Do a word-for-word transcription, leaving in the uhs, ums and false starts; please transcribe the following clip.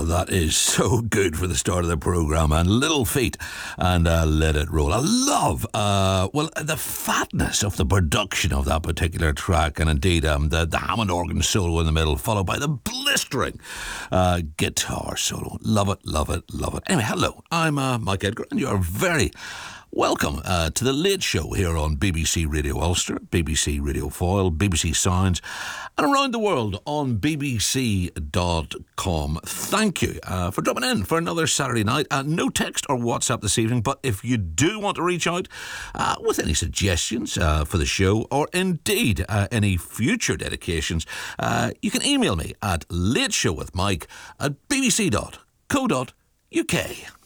that is so good for the start of the programme. And Little Feat and uh, Let It Roll. I love, uh, well, the fatness of the production of that particular track. And indeed, um, the, the Hammond organ solo in the middle, followed by the blistering uh, guitar solo. Love it, love it, love it. Anyway, hello, I'm uh, Mike Edgar, and you're very welcome uh, to the Late Show here on B B C Radio Ulster, B B C Radio Foyle, B B C Sounds, and around the world on b b c dot com. Thank you uh, for dropping in for another Saturday night. Uh, no text or WhatsApp this evening, but if you do want to reach out uh, with any suggestions uh, for the show, or indeed uh, any future dedications, uh, you can email me at lateshowwithmike at b b c dot co dot u k.